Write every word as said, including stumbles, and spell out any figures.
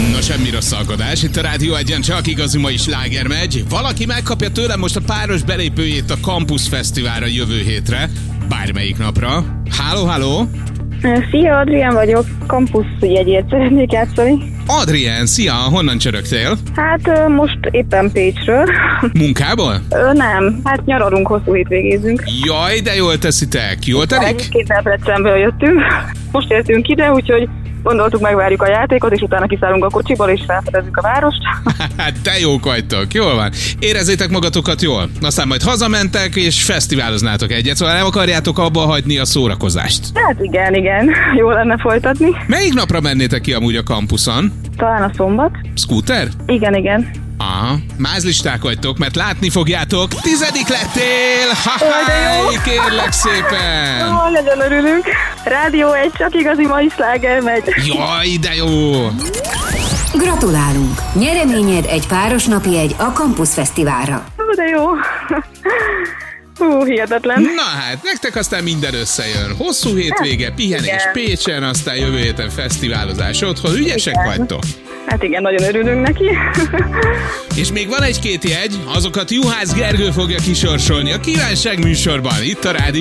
Na, semmi rossz alkodás. Itt a Rádió Egyen csak igazi mai sláger megy. Valaki megkapja tőlem most a páros belépőjét a Campus Fesztiválra jövő hétre. Bármelyik napra. Háló, háló! Szia, Adrián vagyok. Campus jegyét szeretnék játszani. Adrián, szia! Honnan csörögtél? Hát most éppen Pécsről. Munkából? Ö, nem, hát nyaralunk, hosszú hétvégézünk. Jaj, de jól teszitek! Jól telik? Egy-két Debrecenből jöttünk. Most értünk ide, úgyhogy gondoltuk, megvárjuk a játékot, és utána kiszállunk a kocsiból, és felfedezzük a várost. Hát de jók vagytok, jól van. Érezzétek magatokat jól. Aztán majd hazamentek, és fesztiváloznátok egyet, szóval nem akarjátok abba hagyni a szórakozást. Hát igen, igen, jó lenne folytatni. Melyik napra mennétek ki amúgy a kampuszon? Talán a szombat. Scooter? Igen, igen. Aha, mázlisták vagytok, mert látni fogjátok, tizedik lettél! Ha-ha, kérlek szépen! Ó, nagyon örülünk. Rádió egy, csak igazi mai sláger megy. Jaj, de jó! Gratulálunk! Nyereményed egy páros napi jegy a Campus Fesztiválra. Ó, de jó. Hú, hihetetlen. Na hát, nektek aztán minden összejön. Hosszú hétvége, pihenés igen. Pécsen, aztán jövő héten fesztiválozás otthon. Ügyesek igen. vagytok. Hát igen, nagyon örülünk neki. És még van egy-két jegy, azokat Juhász Gergő fogja kisorsolni a Kívánság műsorban, itt a Rádió